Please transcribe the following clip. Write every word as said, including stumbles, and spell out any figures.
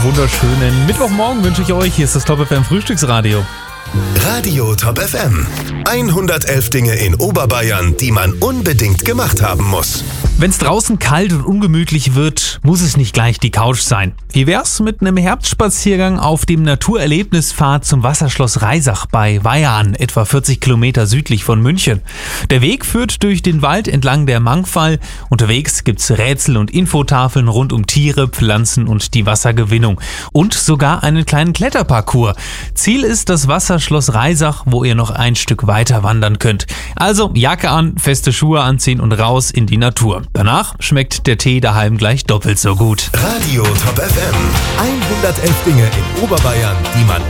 wunderschönen Mittwochmorgen wünsche ich euch. Hier ist das Top F M Frühstücksradio. Radio Top F M. hundertelf Dinge in Oberbayern, die man unbedingt gemacht haben muss. Wenn es draußen kalt und ungemütlich wird, muss es nicht gleich die Couch sein. Wie wär's mit einem Herbstspaziergang auf dem Naturerlebnispfad zum Wasserschloss Reisach bei Weyarn, etwa vierzig Kilometer südlich von München? Der Weg führt durch den Wald entlang der Mangfall. Unterwegs gibt's Rätsel und Infotafeln rund um Tiere, Pflanzen und die Wassergewinnung. Und sogar einen kleinen Kletterparcours. Ziel ist das Wasserschloss Reisach, wo ihr noch ein Stück weiter wandern könnt. Also Jacke an, feste Schuhe anziehen und raus in die Natur. Danach schmeckt der Tee daheim gleich doppelt so gut. Radio Top F M. hundertelf Dinge in Oberbayern, die man